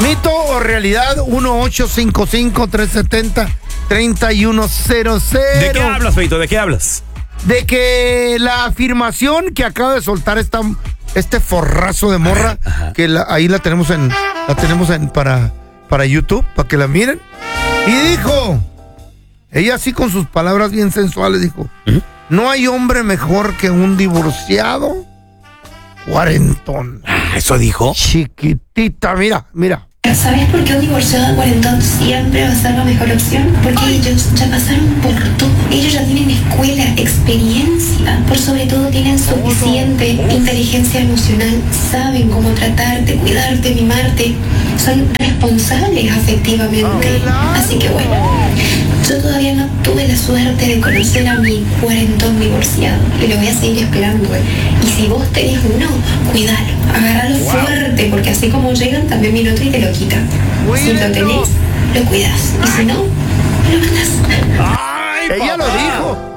¿Mito o realidad? 1-855-370-3100. ¿De qué hablas, Feito? ¿De qué hablas? De que la afirmación que acaba de soltar este forrazo de morra, que ahí la tenemos para YouTube, para que la miren. Y dijo, ella así con sus palabras bien sensuales, dijo, no hay hombre mejor que un divorciado cuarentón. ¿Eso dijo? Chiquitita, mira. ¿Sabes por qué un divorciado cuarentón siempre va a ser la mejor opción? Porque ellos ya pasaron por todo. Ellos ya tienen escuela, experiencia. Por sobre todo tienen suficiente inteligencia emocional. Saben cómo tratarte, cuidarte, mimarte. Son responsables afectivamente. Así que bueno, yo todavía no tuve la suerte de conocer a mi cuarentón divorciado. Y lo voy a seguir esperando. Y si vos tenés uno, cuidalo. Agárralo fuerte, porque así como llegan, también viene otro y te lo quita. Si lo tenés, lo cuidas. Y si no, lo mandas. ¡Ay, Ella papá! lo dijo.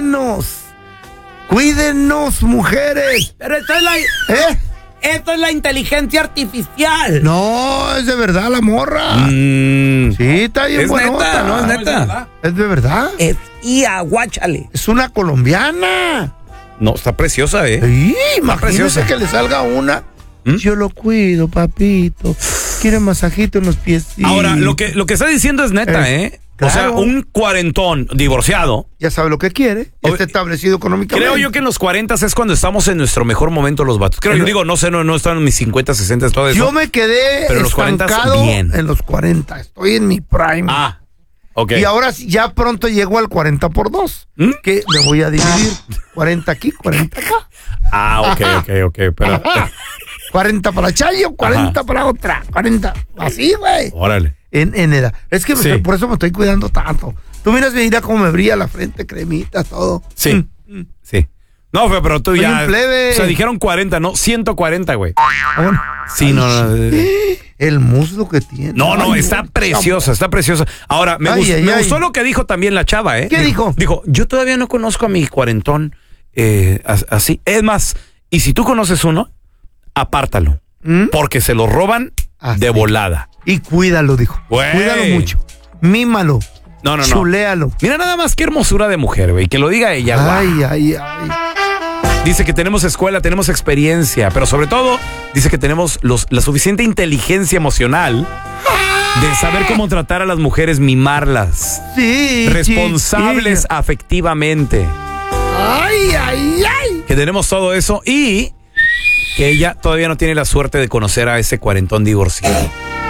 Cuídennos, mujeres. Pero esto es esto es la inteligencia artificial. No, es de verdad la morra. Sí, está bien Es buenota. neta, no es neta. ¿Es de verdad? Es guáchale. Es una colombiana. No, está preciosa, Sí, imagínese preciosa. que le salga una. Yo lo cuido, papito. Quiere masajito en los pies. Ahora, lo que está diciendo es neta, O sea, claro. un cuarentón divorciado. Ya sabe lo que quiere. Está establecido económicamente. Creo yo que en los 40 es cuando estamos en nuestro mejor momento los vatos. Creo yo, digo, no sé, no están en mis 50, 60, todo eso. Yo me quedé pero en los 40 estancado bien. en los 40. Estoy en mi prime. Ok. Y ahora ya pronto llego al 40 por 2. Que me voy a dividir. 40 aquí, 40 acá. Ok. Pero, 40 para Chayo, 40 para otra. 40. Así, güey. órale. En edad. Es que Sí. por eso me estoy cuidando tanto. Tú miras, mira cómo me brilla la frente, cremita, todo. Sí. Sí. No, pero tú Soy ya. un plebe. O sea, dijeron 40, no, 140, güey. Bueno, Sí, no. el muslo que tiene. No, Ay, está preciosa, está preciosa. Ahora, me gustó lo que dijo también la chava, ¿Qué dijo? Dijo, yo todavía no conozco a mi cuarentón así. Es más, y si tú conoces uno, apártalo. Porque se lo roban de volada. Y cuídalo, dijo. Güey. Cuídalo mucho. Mímalo. No. Chuléalo. Mira nada más qué hermosura de mujer, güey. Que lo diga ella. Guau. Ay. Dice que tenemos escuela, tenemos experiencia, pero sobre todo dice que tenemos la suficiente inteligencia emocional de saber cómo tratar a las mujeres, mimarlas. Sí. Responsables afectivamente. Ay. Que tenemos todo eso y que ella todavía no tiene la suerte de conocer a ese cuarentón divorciado.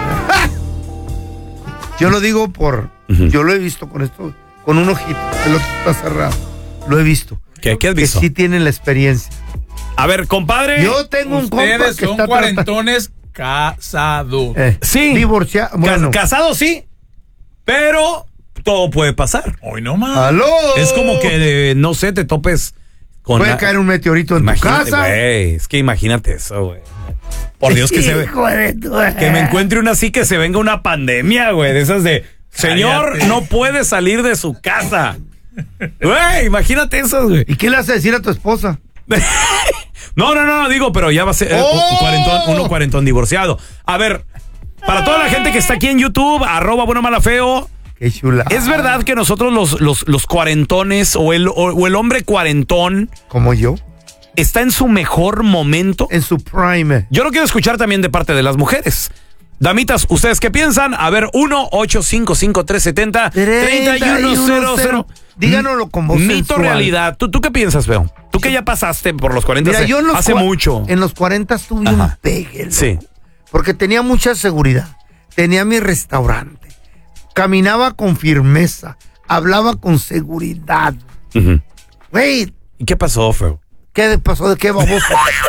Yo lo digo yo lo he visto con esto, con un ojito, el otro está cerrado. Lo he visto. ¿Qué has visto? Que sí tienen la experiencia. A ver, compadre. Yo tengo un compa Ustedes que son está cuarentones casados. Sí. Divorciado. Bueno. Casado sí, pero todo puede pasar. Hoy no más. ¡Aló! Es como que, no sé, te topes con... Puede caer un meteorito en tu casa. Güey, es que imagínate eso, güey. Por Dios que Hijo de tu- que me encuentre una así, que se venga una pandemia, güey, de esas de... Señor, Cállate. no puede salir de su casa. Güey, imagínate eso, güey. ¿Y qué le vas a decir a tu esposa? No, digo, pero ya va a ser uno cuarentón divorciado. A ver, para toda la gente que está aquí en YouTube, @buenomalafeo, Qué chula. ¿es verdad que nosotros los cuarentones o el hombre cuarentón ¿Como yo? está en su mejor momento? En su prime. Yo lo quiero escuchar también de parte de las mujeres. Damitas, ¿ustedes qué piensan? A ver, 1-855-370-3100. Díganoslo con voz Mito sensual. realidad. ¿Tú qué piensas, Feo? Tú que ya pasaste por los 40 Mira, yo en los hace mucho. En los 40 tuve Ajá. un pegue, loco. Sí. Porque tenía mucha seguridad. Tenía mi restaurante. Caminaba con firmeza. Hablaba con seguridad. Ujú. Güey, ¿Y qué pasó, Feo? ¿qué pasó? ¿De qué baboso?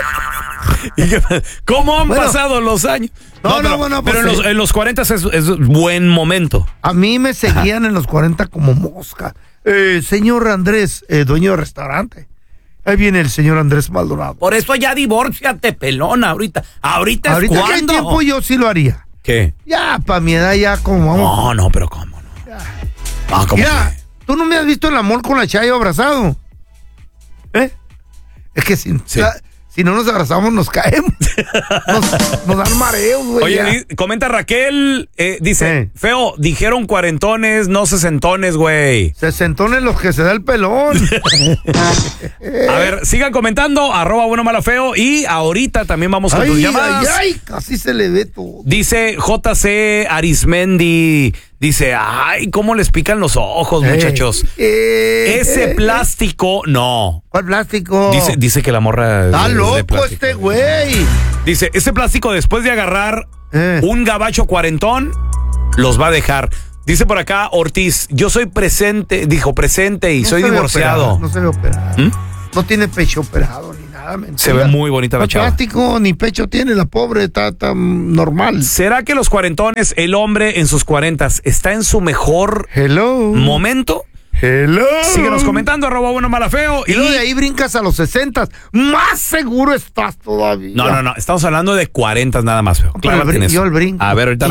¿Cómo han Bueno. pasado los años? Bueno, pero pues, en los 40 es buen momento. A mí me seguían en los 40 como mosca. Señor Andrés, dueño de restaurante. Ahí viene el señor Andrés Maldonado. Por eso ya divórciate, pelona, ahorita. Ahorita es Ahorita que hay cuando. tiempo yo sí lo haría. ¿Qué? Ya, para mi edad ya como vamos. No, pero ¿cómo no? Ah, ¿cómo Mira, que? tú no me has visto el amor con la Chayo abrazado. ¿Eh? Es que Sí. Si no nos abrazamos, nos caemos. Nos dan mareos, güey. Oye, comenta Raquel, dice, feo, dijeron cuarentones, no sesentones, güey. Sesentones los que se da el pelón. A ver, sigan comentando, @buenomalafeo, y ahorita también vamos con tus llamadas. Ay, casi se le ve todo. Dice JC Arismendi, dice, ay, cómo les pican los ojos, muchachos. Ese plástico, no. ¿Cuál plástico? Dice que la morra está es loco de plástico. este güey. Dice, ese plástico después de agarrar un gabacho cuarentón, los va a dejar. Dice por acá Ortiz, yo soy presente y no soy divorciado. No se ve operado. No tiene pecho operado ni nada. Mentira. Se ve muy bonita la chava. Plástico ni pecho tiene, la pobre, está tan normal. ¿Será que los cuarentones, el hombre en sus 40s, está en su mejor momento? Hello. Síguenos comentando, @buenomalafeo. Y luego de ahí brincas a los 60, más seguro estás todavía. No, estamos hablando de 40 nada más, feo. Claro, yo el brinco. A ver, ahorita